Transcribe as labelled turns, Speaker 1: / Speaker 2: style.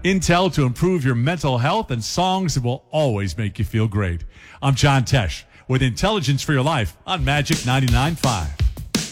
Speaker 1: Intel to improve your mental health and songs that will always make you feel great. I'm John Tesh with Intelligence for Your Life on Magic 99.5.